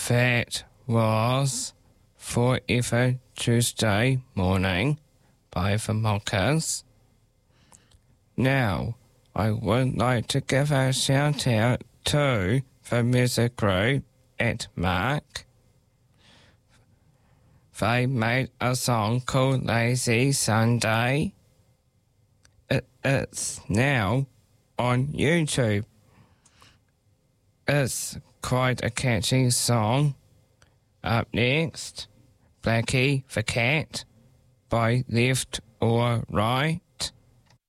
That was Forever Tuesday Morning by the Mockers. Now, I would like to give a shout out to the music group at Mark. They made a song called Lazy Sunday. It's now on YouTube. It's quite a catchy song. Up next, Blackie the Cat by Left or Right.